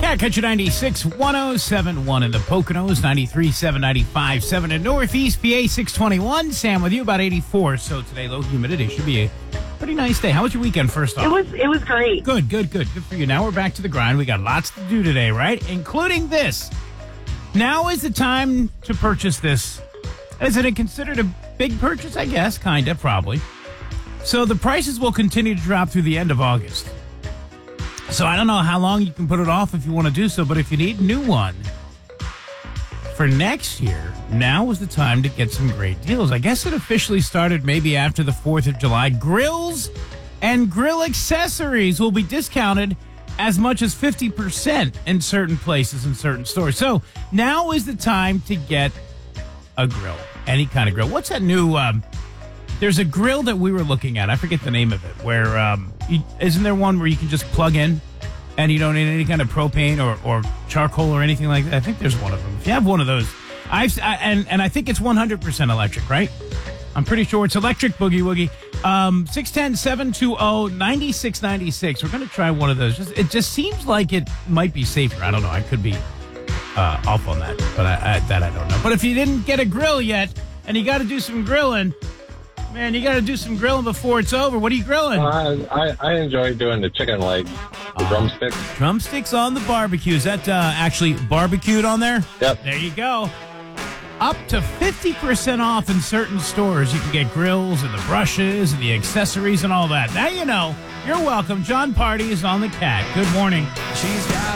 Cat Country 96, 107.1 in the Poconos, 93.7, 95.7 in Northeast PA, 621. Sam with you, about 84. So today, low humidity. Should be a pretty nice day. How was your weekend, first off? It was great. Good. Good for you. Now we're back to the grind. We got lots to do today, right? Including this. Now is the time to purchase this. Is it considered a big purchase? I guess. Kind of, probably. So the prices will continue to drop through the end of August. So I don't know how long you can put it off if you want to do so, but if you need a new one for next year, now is the time to get some great deals. I guess it officially started maybe after the 4th of July. Grills and grill accessories will be discounted as much as 50% in certain places and certain stores. So now is the time to get a grill, any kind of grill. What's that new... there's a grill that we were looking at. I forget the name of it. Where isn't there one where you can just plug in and you don't need any kind of propane or charcoal or anything like that? I think there's one of them. If you have one of those, and I think it's 100% electric, right? I'm pretty sure it's electric. Boogie Woogie. 610-720-9696. We're going to try one of those. It just seems like it might be safer. I don't know. I could be off on that, but I don't know. But if you didn't get a grill yet and you got to do some grilling, man, you got to do some grilling before it's over. What are you grilling? I enjoy doing the chicken legs, the drumsticks. Drumsticks on the barbecue. Is that actually barbecued on there? Yep. There you go. Up to 50% off in certain stores. You can get grills and the brushes and the accessories and all that. Now you know. You're welcome. John Party is on the Cat. Good morning. She's got